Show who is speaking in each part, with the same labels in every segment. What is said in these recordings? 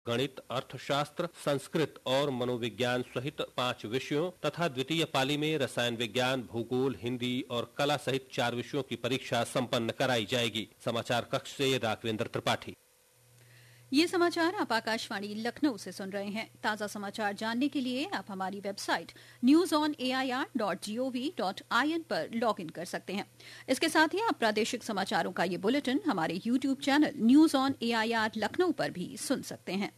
Speaker 1: गणित, अर्थशास्त्र, संस्कृत और मनोविज्ञान सहित 5 विषयों तथा द्वितीय पाली में रसायन विज्ञान, भूगोल, हिंदी और कला सहित 4 विषयों की परीक्षा संपन्न कराई जाएगी। समाचार कक्ष से राघवेंद्र त्रिपाठी।
Speaker 2: ये समाचार आप आकाशवाणी लखनऊ से सुन रहे हैं। ताजा समाचार जानने के लिए आप हमारी वेबसाइट newsonair.gov.in पर लॉग इन कर सकते हैं। इसके साथ ही आप प्रादेशिक समाचारों का ये बुलेटिन हमारे YouTube channel news on AIR Lucknow पर भी सुन सकते हैं।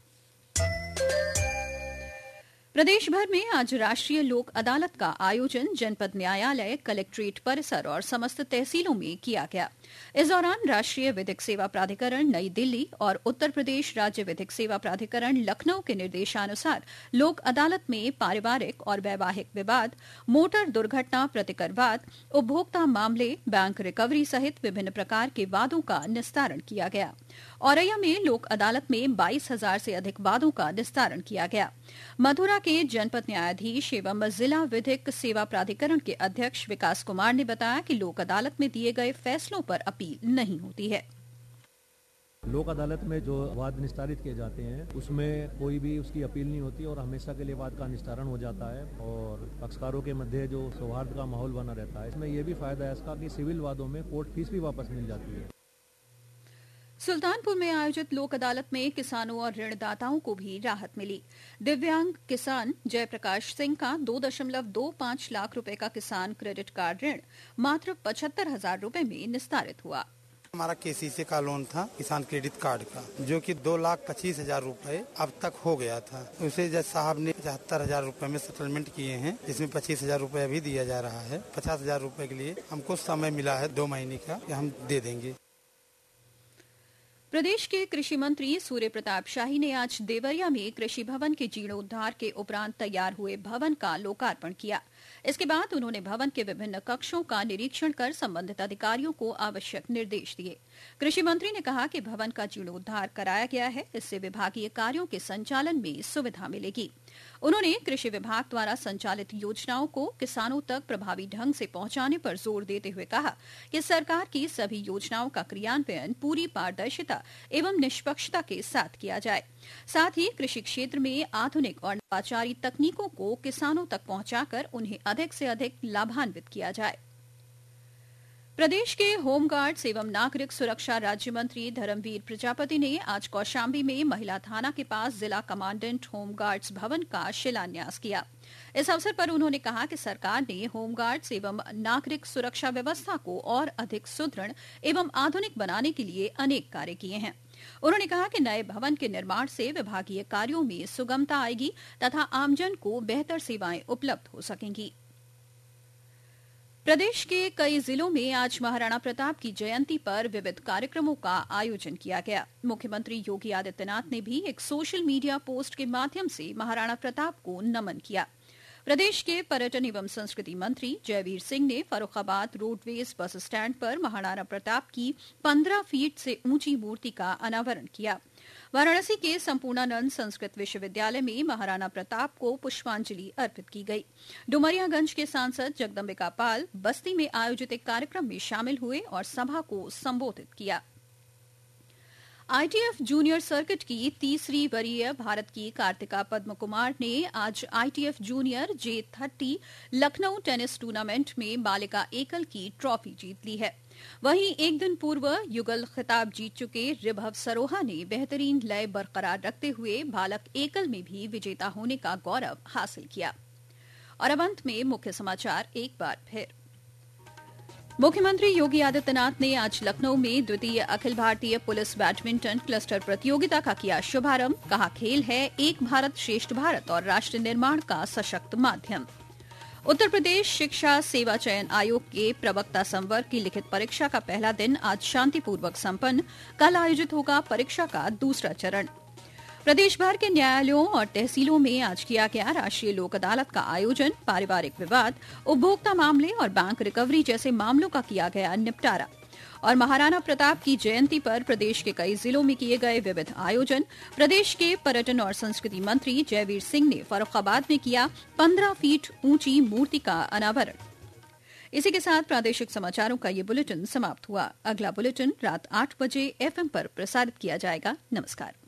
Speaker 2: प्रदेश भर में आज राष्ट्रीय लोक अदालत का आयोजन जनपद न्यायालय, कलेक्ट्रेट परिसर और समस्त तहसीलों में किया गया। इस दौरान राष्ट्रीय विधिक सेवा प्राधिकरण नई दिल्ली और उत्तर प्रदेश राज्य विधिक सेवा प्राधिकरण लखनऊ के निर्देशानुसार लोक अदालत में पारिवारिक और वैवाहिक विवाद, मोटर दुर्घटना प्रतिकर, उपभोक्ता मामले, बैंक रिकवरी सहित विभिन्न प्रकार के वादों का निस्तारण किया गया। औरैया में लोक अदालत में 22,000 से अधिक वादों का निस्तारण किया गया। मथुरा के जनपद न्यायाधीश एवं जिला विधिक सेवा प्राधिकरण के अध्यक्ष विकास कुमार ने बताया कि लोक अदालत में दिए गए फैसलों पर अपील नहीं होती है।
Speaker 3: लोक अदालत में जो वाद निस्तारित किए जाते हैं उसमें कोई भी उसकी अपील नहीं होती और हमेशा के लिए वाद का निस्तारण हो जाता है और पक्षकारों के मध्य जो सौहार्द का माहौल बना रहता है। इसमें यह भी फायदा है इसका कि सिविल वादों में कोर्ट फीस भी वापस मिल जाती है।
Speaker 2: सुल्तानपुर में आयोजित लोक अदालत में किसानों और ऋणदाताओं को भी राहत मिली। दिव्यांग किसान जयप्रकाश सिंह का 2.25 लाख रुपए का किसान क्रेडिट कार्ड ऋण मात्र 75,000 रुपए में निस्तारित हुआ।
Speaker 4: हमारा केसीसी का लोन था किसान क्रेडिट कार्ड का, जो कि 2,25,000 रुपए अब तक हो गया था। उसे जज साहब ने 75,000 रुपए में सेटलमेंट किए हैं, जिसमें 25,000 रुपए अभी दिया जा रहा है। 50,000 रुपए के लिए हमको समय मिला है 2 महीने का, हम दे देंगे।
Speaker 2: प्रदेश के कृषि मंत्री सूर्य प्रताप शाही ने आज देवरिया में कृषि भवन के जीर्णोद्धार के उपरांत तैयार हुए भवन का लोकार्पण किया। इसके बाद उन्होंने भवन के विभिन्न कक्षों का निरीक्षण कर संबंधित अधिकारियों को आवश्यक निर्देश दिए। कृषि मंत्री ने कहा कि भवन का जीर्णोद्धार कराया गया है, इससे विभागीय कार्यों के संचालन में सुविधा मिलेगी। उन्होंने कृषि विभाग द्वारा संचालित योजनाओं को किसानों तक प्रभावी ढंग से पहुंचाने पर जोर देते हुए कहा कि सरकार की सभी योजनाओं का क्रियान्वयन पूरी पारदर्शिता एवं निष्पक्षता के साथ किया जाए। साथ ही कृषि क्षेत्र में आधुनिक और नवाचारी तकनीकों को किसानों तक पहुंचाकर उन्हें अधिक से अधिक लाभान्वित किया जाए। प्रदेश के होमगार्ड्स एवं नागरिक सुरक्षा राज्य मंत्री धर्मवीर प्रजापति ने आज कौशाम्बी में महिला थाना के पास जिला कमांडेंट होमगार्ड्स भवन का शिलान्यास किया। इस अवसर पर उन्होंने कहा कि सरकार ने होमगार्ड्स एवं नागरिक सुरक्षा व्यवस्था को और अधिक सुदृढ़ एवं आधुनिक बनाने के लिए अनेक कार्य किए हैं। उन्होंने कहा कि नए भवन के निर्माण से विभागीय कार्यों में सुगमता आएगी तथा आमजन को बेहतर सेवाएं उपलब्ध हो सकेंगी। प्रदेश के कई जिलों में आज महाराणा प्रताप की जयंती पर विविध कार्यक्रमों का आयोजन किया गया। मुख्यमंत्री योगी आदित्यनाथ ने भी एक सोशल मीडिया पोस्ट के माध्यम से महाराणा प्रताप को नमन किया। प्रदेश के पर्यटन एवं संस्कृति मंत्री जयवीर सिंह ने फर्रुखाबाद रोडवेज बस स्टैंड पर महाराणा प्रताप की 15 फीट से ऊंची मूर्ति का अनावरण किया। वाराणसी के संपूर्णानंद संस्कृत विश्वविद्यालय में महाराणा प्रताप को पुष्पांजलि अर्पित की गई। डुमरियागंज के सांसद जगदम्बिका पाल बस्ती में आयोजित एक कार्यक्रम में शामिल हुए और सभा को संबोधित किया। आईटीएफ जूनियर सर्किट की तीसरी वरीय भारत की कार्तिका पद्म कुमार ने आज ITF junior J30 Lucknow tennis tournament में बालिका एकल की ट्रॉफी जीत ली है। वहीं एक दिन पूर्व युगल खिताब जीत चुके रिभव सरोहा ने बेहतरीन लय बरकरार रखते हुए बालक एकल में भी विजेता होने का गौरव हासिल किया। और अब अंत में मुख्य समाचार एक बार फिर। मुख्यमंत्री योगी आदित्यनाथ ने आज लखनऊ में द्वितीय Akhil Bharatiya police badminton cluster प्रतियोगिता का किया शुभारंभ। कहा, खेल है एक भारत श्रेष्ठ भारत और राष्ट्र निर्माण का सशक्त माध्यम। उत्तर प्रदेश शिक्षा सेवा चयन आयोग के प्रवक्ता संवर्ग की लिखित परीक्षा का पहला दिन आज शांतिपूर्वक संपन्न। कल आयोजित होगा परीक्षा का दूसरा चरण। प्रदेश भर के न्यायालयों और तहसीलों में आज किया गया राष्ट्रीय लोक अदालत का आयोजन। पारिवारिक विवाद, उपभोक्ता मामले और बैंक रिकवरी जैसे मामलों का किया गया निपटारा। और महाराणा प्रताप की जयंती पर प्रदेश के कई जिलों में किए गए विविध आयोजन। प्रदेश के पर्यटन और संस्कृति मंत्री जयवीर सिंह ने फर्रुखाबाद में किया 15 फीट ऊंची मूर्ति का अनावरण। इसी के साथ प्रादेशिक समाचारों का ये बुलेटिन समाप्त हुआ। अगला बुलेटिन रात 8 बजे FM पर प्रसारित किया जाएगा। नमस्कार।